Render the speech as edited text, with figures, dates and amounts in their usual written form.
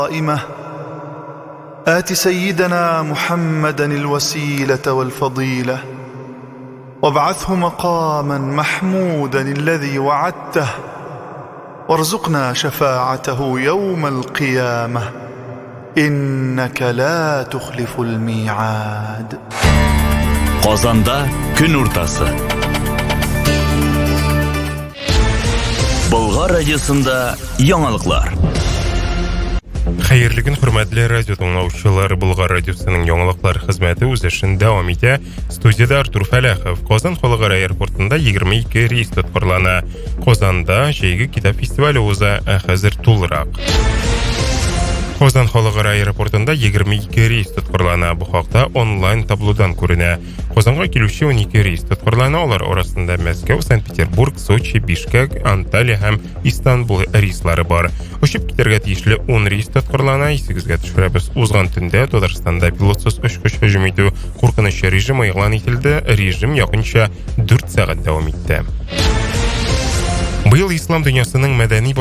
قائمة آت سيدنا محمدا الوسيلة والفضيلة وابعثه مقاما محمودا الذي وعدته وارزقنا شفاعته يوم القيامة إنك لا تخلف الميعاد. Qozonda kun o'rtasi. Bulg'or radiosida yangiliklar. Xayrli kun, hurmatli radio tinglovchilar. Bulg'or radiosining yangiliklar xizmati o'z ishini davom etadi. Studiyada Artur Falaxov. Qozon xalqaro aeroportida 22 reys tadbirlana. Qozonda Sheygi kitob festivali o'zi hozir to'liq. Qozon xalqaro aeroportida 22 reys tadbirlana. Bu haqda onlayn tablodan ko'rinadi. Qozonga keluvchi 12 reys tadbirlana. Ular orasida Moskva, Sankt-Peterburg, Sochi, Bishkek, Antalya ham Istanbul reyslari bor. Ushib ketarga tegishli 10 reys tadbirlana. Esigizga tushiramiz. O'zgan tunda Tataristonda pilotsiz uchish hujum etu qo'rqinish rejimi e'lon etildi. Rejim yaqincha 4 soat davom etdi. Bu yil islom dunyosining madaniy